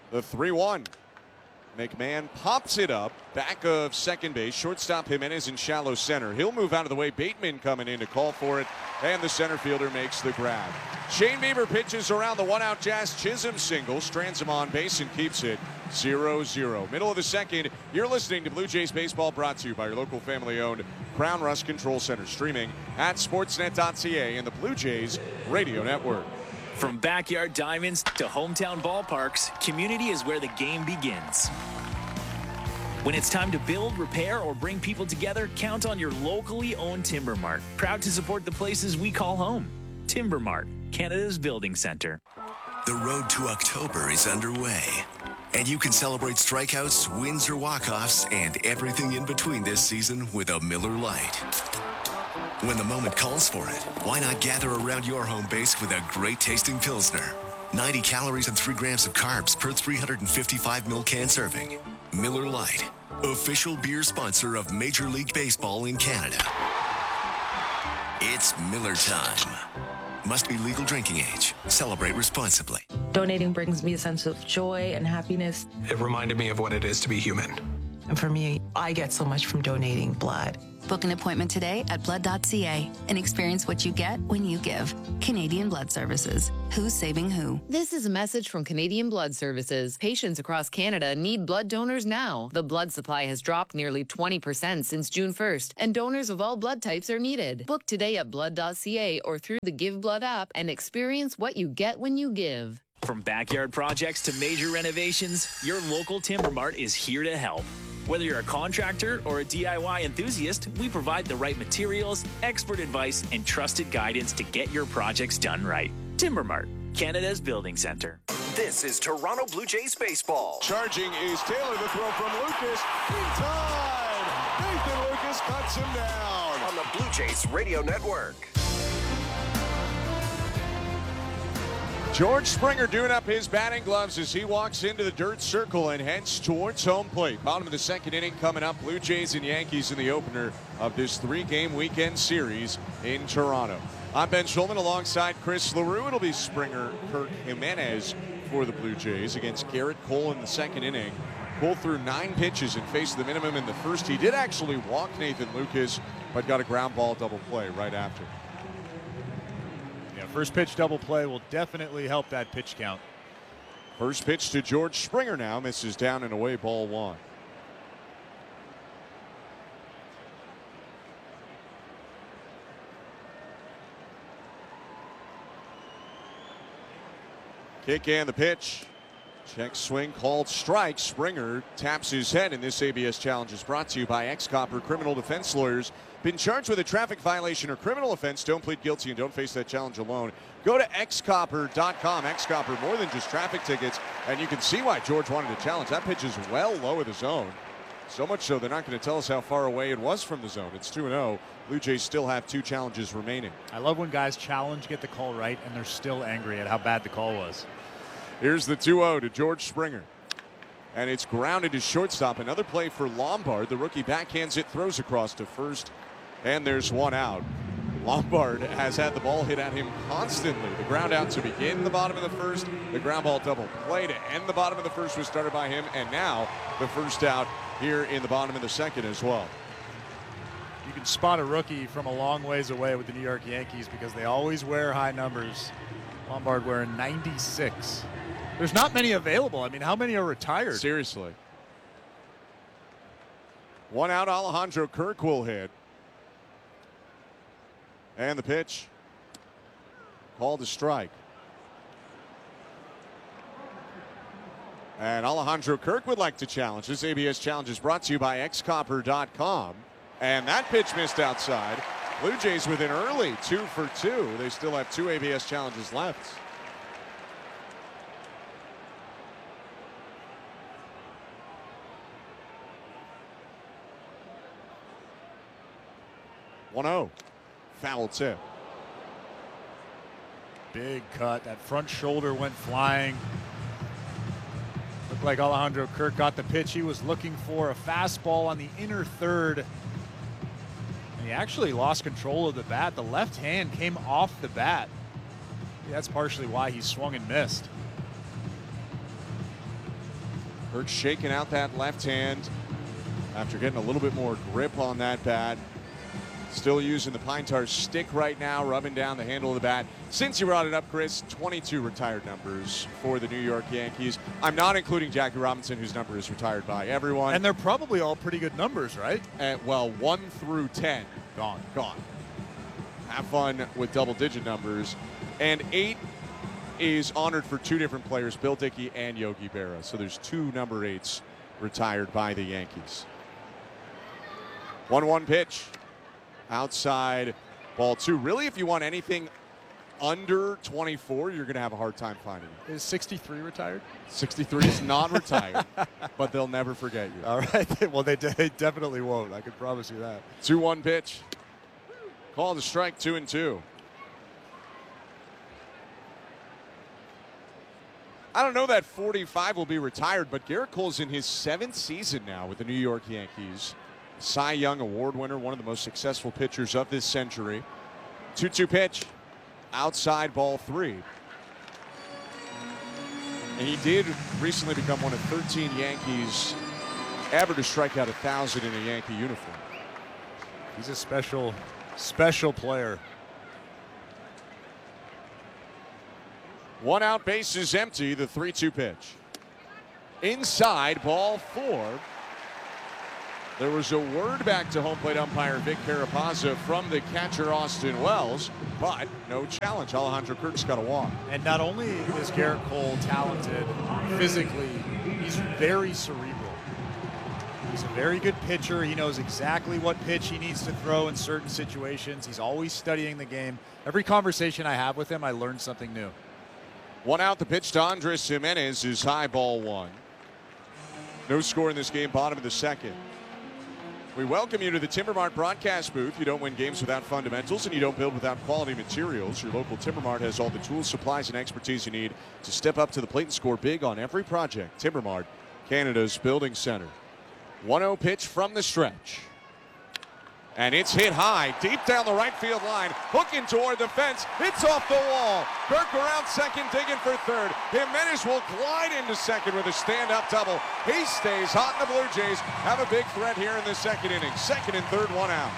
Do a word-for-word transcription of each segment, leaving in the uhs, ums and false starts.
The three one. McMahon pops it up, back of second base. Shortstop Jimenez in shallow center. He'll move out of the way. Bateman coming in to call for it, and the center fielder makes the grab. Shane Bieber pitches around the one-out Jazz Chisholm single, strands him on base and keeps it zero zero. Middle of the second, you're listening to Blue Jays Baseball, brought to you by your local family-owned Crown Rust Control Center, streaming at sportsnet dot c a and the Blue Jays Radio Network. From backyard diamonds to hometown ballparks, community is where the game begins. When it's time to build, repair, or bring people together, count on your locally owned Timber Mart. Proud to support the places we call home. Timber Mart, Canada's building center. The road to October is underway, and you can celebrate strikeouts, wins, or walk-offs, and everything in between this season with a Miller Lite. When the moment calls for it, why not gather around your home base with a great-tasting Pilsner? ninety calories and three grams of carbs per three hundred fifty-five milliliter can serving. Miller Lite, official beer sponsor of Major League Baseball in Canada. It's Miller time. Must be legal drinking age. Celebrate responsibly. Donating brings me a sense of joy and happiness. It reminded me of what it is to be human. And for me, I get so much from donating blood. Book an appointment today at blood dot c a and experience what you get when you give. Canadian Blood Services. Who's saving who? This is a message from Canadian Blood Services. Patients across Canada need blood donors now. The blood supply has dropped nearly twenty percent since June first, and donors of all blood types are needed. Book today at blood dot c a or through the Give Blood app and experience what you get when you give. From backyard projects to major renovations, your local Timber Mart is here to help. Whether you're a contractor or a D I Y enthusiast, we provide the right materials, expert advice, and trusted guidance to get your projects done right. Timber Mart, Canada's building center. This is Toronto Blue Jays baseball. Charging is Taylor. The throw from Lucas. In time. Nathan Lucas cuts him down. On the Blue Jays Radio Network. George Springer doing up his batting gloves as he walks into the dirt circle and heads towards home plate. Bottom of the second inning coming up. Blue Jays and Yankees in the opener of this three-game weekend series in Toronto. I'm Ben Schulman alongside Chris LaRue. It'll be Springer, Kirk Jimenez for the Blue Jays against Garrett Cole in the second inning. Cole threw nine pitches and faced the minimum in the first. He did actually walk Nathan Lucas, but got a ground ball double play right after. First pitch double play will definitely help that pitch count. First pitch to George Springer now. Misses down and away, ball one. Kick and the pitch. Check swing called strike. Springer taps his head, and this A B S challenge is brought to you by X-Copper Criminal Defense Lawyers. Been charged with a traffic violation or criminal offense? Don't plead guilty and don't face that challenge alone. Go to x copper dot com. X-Copper, more than just traffic tickets, and you can see why George wanted to challenge. That pitch is well low of the zone. So much so they're not going to tell us how far away it was from the zone. It's two and oh. Blue Jays still have two challenges remaining. I love when guys challenge, get the call right, and they're still angry at how bad the call was. Here's the two oh to George Springer. And it's grounded to shortstop. Another play for Lombard. The rookie backhands it, throws across to first, and there's one out. Lombard has had the ball hit at him constantly. The ground out to begin the bottom of the first. The ground ball double play to end the bottom of the first was started by him. And now the first out here in the bottom of the second as well. You can spot a rookie from a long ways away with the New York Yankees because they always wear high numbers. Lombard wearing ninety-six. There's not many available. I mean, how many are retired? Seriously. One out, Alejandro Kirk will hit. And the pitch. Called a strike. And Alejandro Kirk would like to challenge. This A B S challenge is brought to you by x copper dot com. And that pitch missed outside. Blue Jays within early, two for two. They still have two A B S challenges left. one oh. Foul tip. Big cut. That front shoulder went flying. Looked like Alejandro Kirk got the pitch he was looking for. A fastball on the inner third. And he actually lost control of the bat. The left hand came off the bat. That's partially why he swung and missed. Kirk shaking out that left hand after getting a little bit more grip on that bat. Still using the Pine Tar stick right now, rubbing down the handle of the bat. Since you brought it up, Chris, twenty-two retired numbers for the New York Yankees. I'm not including Jackie Robinson, whose number is retired by everyone. And they're probably all pretty good numbers, right? And, well, one through ten. Gone. Gone. Have fun with double-digit numbers. And eight is honored for two different players, Bill Dickey and Yogi Berra. So there's two number eights retired by the Yankees. one one pitch. Outside, ball two. Really, if you want anything under twenty-four, you're going to have a hard time finding it. Is sixty-three retired? sixty-three is not retired, but they'll never forget you. All right. Well, they, de- they definitely won't. I can promise you that. two one pitch. Call the strike, two and two. I don't know that forty-five will be retired, but Garrett Cole's in his seventh season now with the New York Yankees. Cy Young Award winner, one of the most successful pitchers of this century. two two pitch. Outside, ball three. And he did recently become one of thirteen Yankees ever to strike out a thousand in a Yankee uniform. He's a special, special player. One out, base is empty, the three two pitch. Inside, ball four. There was a word back to home plate umpire Vic Carapazza from the catcher Austin Wells, but no challenge. Alejandro Kirk's got a walk. And not only is Garrett Cole talented physically, he's very cerebral. He's a very good pitcher. He knows exactly what pitch he needs to throw in certain situations. He's always studying the game. Every conversation I have with him, I learn something new. One out, the pitch to Andres Jimenez is high, ball one. No score in this game, bottom of the second. We welcome you to the Timber Mart broadcast booth. You don't win games without fundamentals, and you don't build without quality materials. Your local Timber Mart has all the tools, supplies, and expertise you need to step up to the plate and score big on every project. Timber Mart, Canada's building center. one oh pitch from the stretch. And it's hit high, deep down the right field line, hooking toward the fence. It's off the wall. Kirk around second, digging for third. Jimenez will glide into second with a stand-up double. He stays hot, and the Blue Jays have a big threat here in the second inning. Second and third, one out.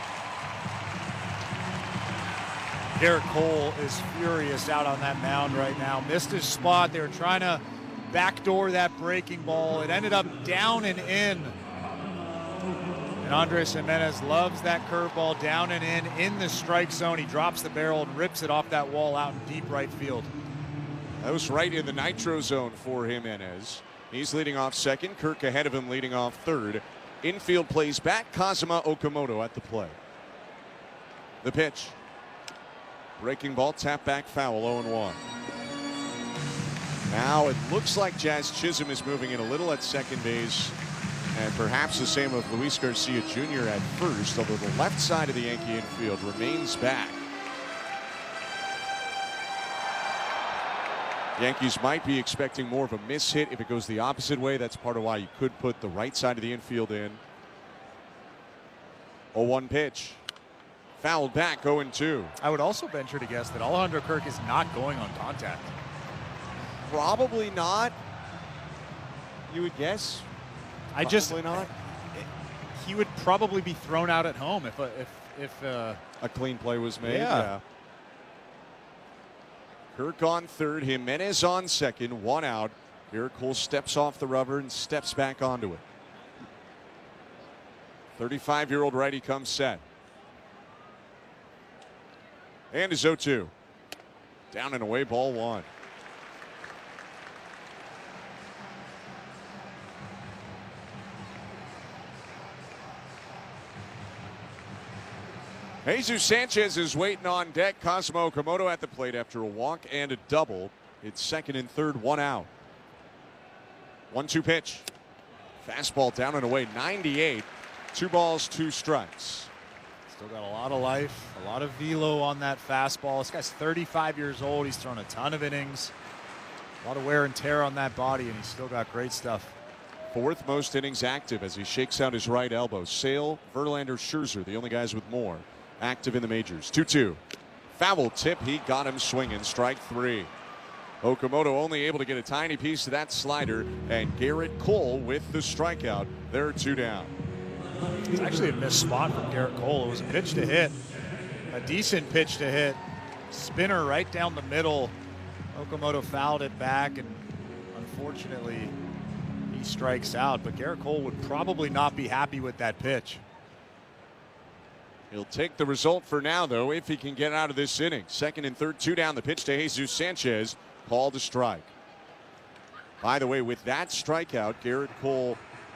Garrett Cole is furious out on that mound right now. Missed his spot. They were trying to backdoor that breaking ball. It ended up down and in. And Andres Jimenez loves that curveball down and in, in the strike zone. He drops the barrel and rips it off that wall out in deep right field. That was right in the nitro zone for Jimenez. He's leading off second. Kirk ahead of him leading off third. Infield plays back. Kazuma Okamoto at the play. The pitch. Breaking ball, tap back, foul, oh and one. Now it looks like Jazz Chisholm is moving in a little at second base. And perhaps the same of Luis Garcia Junior at first, although the left side of the Yankee infield remains back. Yankees might be expecting more of a miss hit if it goes the opposite way. That's part of why you could put the right side of the infield in. oh one pitch. Fouled back, oh and two. I would also venture to guess that Alejandro Kirk is not going on contact. Probably not. You would guess? I just Probably not. He would probably be thrown out at home if if if uh, a clean play was made. Yeah. yeah. Kirk on third, Jimenez on second, one out. Garrett Cole steps off the rubber and steps back onto it. thirty-five-year-old righty comes set. And is oh two. Down and away, ball one. Jesus Sanchez is waiting on deck. Cosmo Okamoto at the plate after a walk and a double. It's second and third, one out. one two pitch. Fastball down and away, ninety-eight. Two balls, two strikes. Still got a lot of life, a lot of velo on that fastball. This guy's thirty-five years old. He's thrown a ton of innings. A lot of wear and tear on that body, and he's still got great stuff. Fourth most innings active as he shakes out his right elbow. Sale, Verlander, Scherzer, the only guys with more active in the majors. two two. Foul tip. He got him swinging. Strike three. Okamoto only able to get a tiny piece of that slider, and Garrett Cole with the strikeout. They're two down. It's actually a missed spot from Garrett Cole. It was a pitch to hit, a decent pitch to hit. Spinner right down the middle. Okamoto fouled it back, and unfortunately he strikes out. But Garrett Cole would probably not be happy with that pitch. He'll take the result for now, though, if he can get out of this inning. Second and third, two down. The pitch to Jesus Sanchez, called a strike. By the way, with that strikeout, Garrett Cole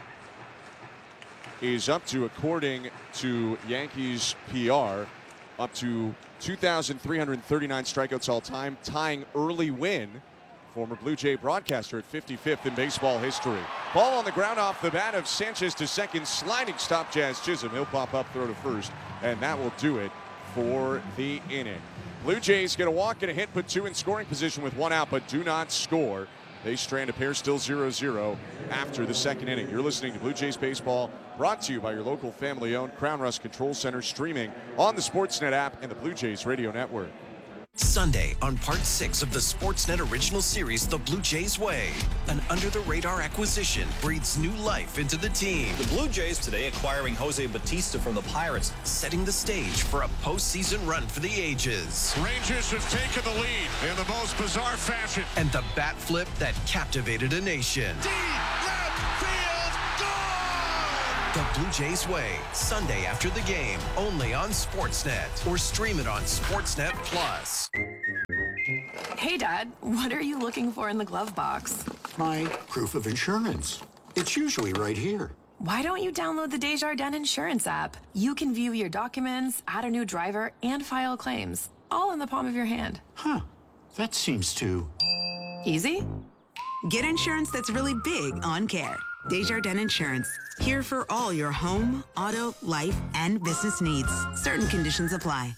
is up to, according to Yankees P R, up to two thousand three hundred thirty-nine strikeouts all time, tying Early Win, former Blue Jay broadcaster, at fifty-fifth in baseball history. Ball on the ground off the bat of Sanchez to second, sliding stop Jazz Chisholm. He'll pop up, throw to first, and that will do it for the inning. Blue Jays get a walk and a hit, put two in scoring position with one out, but do not score. They strand a pair, still zero zero after the second inning. You're listening to Blue Jays Baseball, brought to you by your local family-owned Crown Rust Control Center, streaming on the Sportsnet app and the Blue Jays Radio Network. Sunday on part six of the Sportsnet original series, The Blue Jays Way. An under-the-radar acquisition breathes new life into the team. The Blue Jays today acquiring Jose Bautista from the Pirates, setting the stage for a postseason run for the ages. Rangers have taken the lead in the most bizarre fashion. And the bat flip that captivated a nation. Deep left field, gone! The Blue Jays Way, Sunday after the game, only on Sportsnet, or stream it on Sportsnet Plus. Hey, Dad, what are you looking for in the glove box? My proof of insurance. It's usually right here. Why don't you download the Desjardins Insurance app? You can view your documents, add a new driver, and file claims, all in the palm of your hand. Huh. That seems too... easy? Get insurance that's really big on care. Desjardins Insurance. Here for all your home, auto, life, and business needs. Certain conditions apply.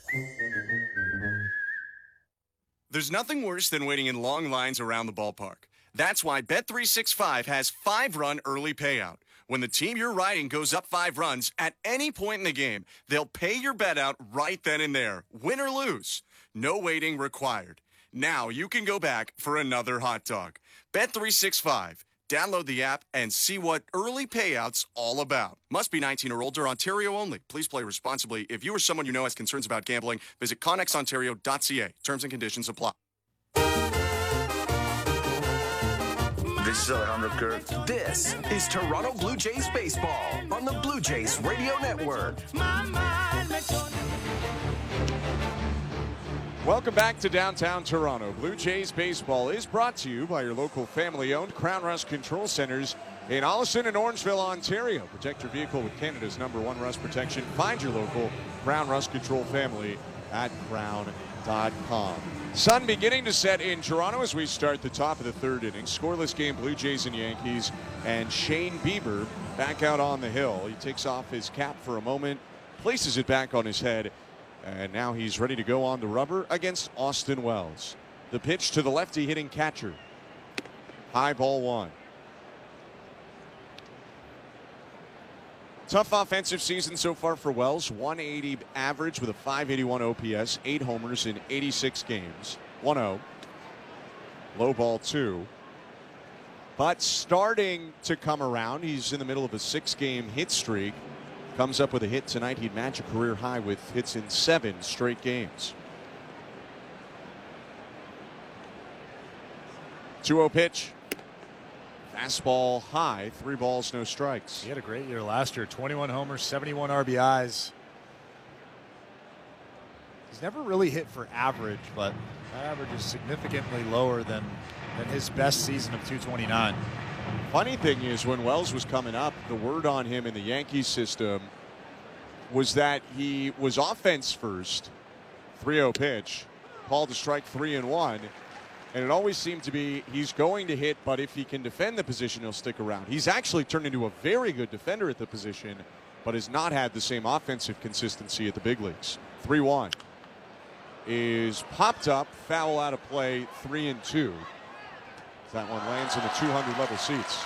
There's nothing worse than waiting in long lines around the ballpark. That's why Bet three sixty-five has five-run early payout. When the team you're riding goes up five runs at any point in the game, they'll pay your bet out right then and there, win or lose. No waiting required. Now you can go back for another hot dog. Bet three sixty-five. Download the app and see what early payout's all about. Must be nineteen or older, Ontario only. Please play responsibly. If you or someone you know has concerns about gambling, visit connex ontario dot c a. Terms and conditions apply. This is Alejandro Kirk. This is Toronto Blue Jays Baseball on the Blue Jays Radio Network. Welcome back to downtown Toronto. Blue Jays Baseball is brought to you by your local family-owned Crown Rust Control Centers in Allison and Orangeville, Ontario. Protect your vehicle with Canada's number one rust protection. Find your local Crown Rust Control family at crown dot com. Sun beginning to set in Toronto as we start the top of the third inning. Scoreless game, Blue Jays and Yankees, and Shane Bieber back out on the hill. He takes off his cap for a moment, places it back on his head, and now he's ready to go on the rubber against Austin Wells. The pitch to the lefty hitting catcher. High ball one. Tough offensive season so far for Wells. one eighty average with a five eighty-one O P S. Eight homers in eighty-six games. one oh. Low ball two. But starting to come around. He's in the middle of a six-game hit streak. Comes up with a hit tonight. He'd match a career high with hits in seven straight games. two oh pitch. Fastball high. Three balls, no strikes. He had a great year last year. twenty-one homers, seventy-one R B Is. He's never really hit for average, but that average is significantly lower than, than his best season of two twenty-nine. Funny thing is, when Wells was coming up, the word on him in the Yankees system was that he was offense first. three oh pitch. Called to strike three and one. And it always seemed to be he's going to hit, but if he can defend the position, he'll stick around. He's actually turned into a very good defender at the position, but has not had the same offensive consistency at the big leagues. three one is popped up, foul out of play, three and two. That one lands in the two hundred level seats.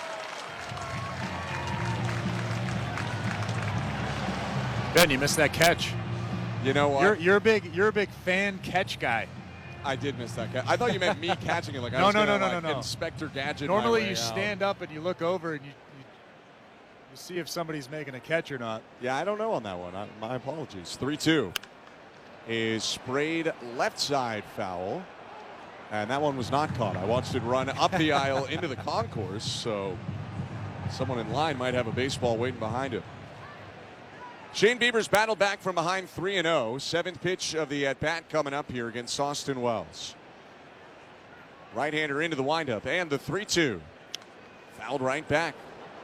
Ben, you missed that catch. You know what? You're, you're a big you're a big fan catch guy. I did miss that catch. I thought you meant me catching it. Like I no, was no, gonna, no, no, like, no, no. Inspector Gadget. Normally my way you out. stand up and you look over and you, you you see if somebody's making a catch or not. Yeah, I don't know on that one. I, my apologies. three two is sprayed left side foul. And that one was not caught. I watched it run up the aisle into the concourse, so someone in line might have a baseball waiting behind him. Shane Bieber's battled back from behind three and oh. Seventh pitch of the at-bat coming up here against Austin Wells. Right-hander into the windup, and the three two. Fouled right back.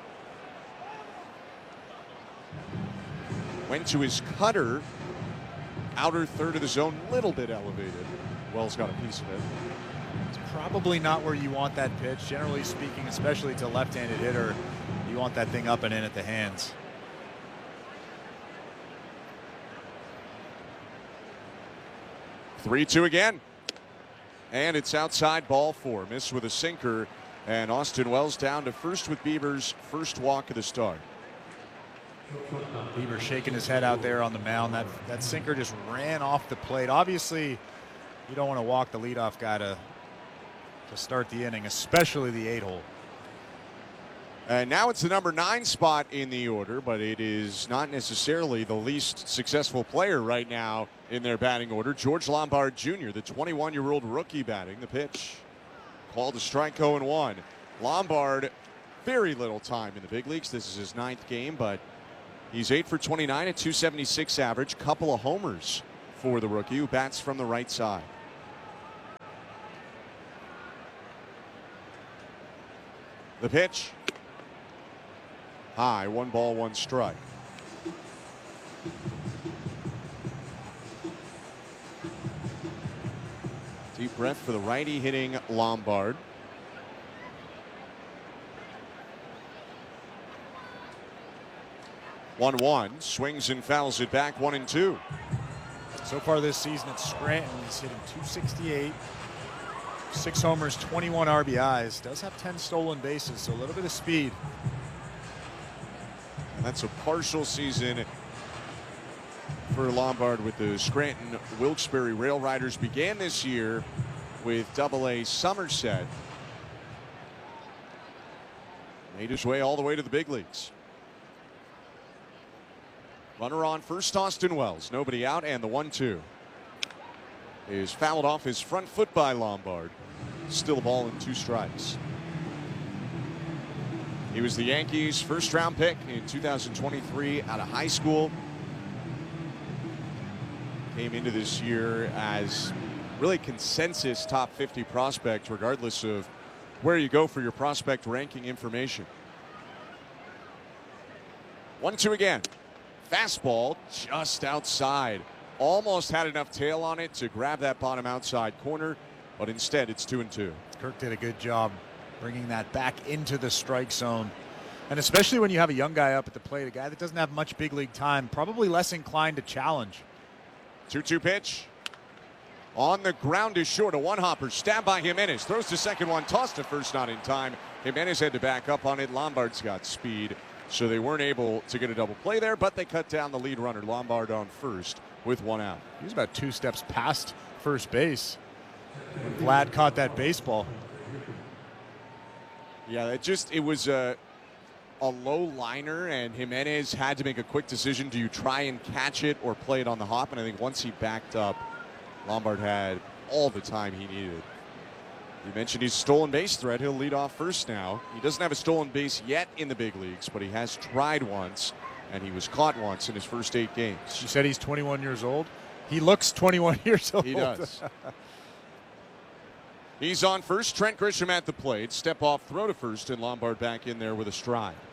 Went to his cutter. Outer third of the zone, little bit elevated. Wells got a piece of it. It's probably not where you want that pitch. Generally speaking, especially to left-handed hitter, you want that thing up and in at the hands. three two again. And it's outside, ball four. Missed with a sinker. And Austin Wells down to first with Bieber's first walk of the start. Bieber shaking his head out there on the mound. That, that sinker just ran off the plate. Obviously, you don't want to walk the leadoff guy to, to start the inning, especially the eight hole. And now it's the number nine spot in the order, but it is not necessarily the least successful player right now in their batting order. George Lombard Junior, the twenty-one-year-old rookie batting the pitch. Called a strike oh and one. Lombard, very little time in the big leagues. This is his ninth game, but he's eight for twenty-nine at two seventy-six average. Couple of homers for the rookie who bats from the right side. The pitch. High, one ball, one strike. Deep breath for the righty hitting Lombard. one one, swings and fouls it back, one and two. So far this season at Scranton, he's hitting two sixty-eight, six homers, twenty-one R B Is. Does have ten stolen bases, so a little bit of speed. And that's a partial season for Lombard with the Scranton Wilkes-Barre Rail Riders. Began this year with Double A Somerset. Made his way all the way to the big leagues. Runner on first, Austin Wells. Nobody out, and the one two is fouled off his front foot by Lombard. Still a ball and two strikes. He was the Yankees' first round pick in two thousand twenty-three out of high school. Came into this year as really consensus top fifty prospect, regardless of where you go for your prospect ranking information. one two again. Fastball just outside. Almost had enough tail on it to grab that bottom outside corner, but instead it's two and two. Kirk did a good job bringing that back into the strike zone. And especially when you have a young guy up at the plate, a guy that doesn't have much big league time, probably less inclined to challenge. two two pitch. On the ground is short. A one-hopper stabbed by Jimenez. Throws to second one. Tossed to first, not in time. Jimenez had to back up on it. Lombard's got speed, so they weren't able to get a double play there, but they cut down the lead runner. Lombard on first with one out. He was about two steps past first base when Vlad caught that baseball. Yeah, it just, it was a, a low liner, and Jimenez had to make a quick decision. Do you try and catch it or play it on the hop? And I think once he backed up, Lombard had all the time he needed. You mentioned he's stolen base threat. He'll lead off first now. He doesn't have a stolen base yet in the big leagues, but he has tried once, and he was caught once in his first eight games. You said he's twenty-one years old. He looks twenty-one years old. He does. He's on first. Trent Grisham at the plate. Step off throw to first, and Lombard back in there with a stride.